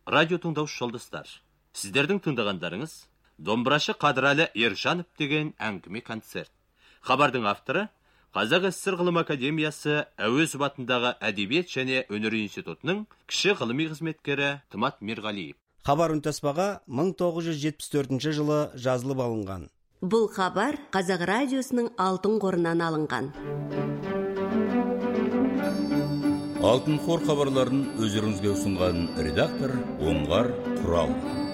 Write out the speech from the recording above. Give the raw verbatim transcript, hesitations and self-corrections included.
радио тыңдаушы жолдастар, сіздердің тыңдағандарыңыз домбырашы Қадырәлі Ержанов деген әңгіме концерт. Хабардың авторы Қазақ СССР ғылым академиясы Әуезов атындағы әдебиет және өнер институтының кіші ғылыми қызметкері Тымат Мерғалиев. Хабар үнтаспаға мың тоғыз жүз жетпіс төртінші жылы жазылып алынған. Бұл хабар Қазақ радиосының алтын қорынан алынған. Алтын қор хабарларын өздеріңізге ұсынған редактор Оңғар Құрал.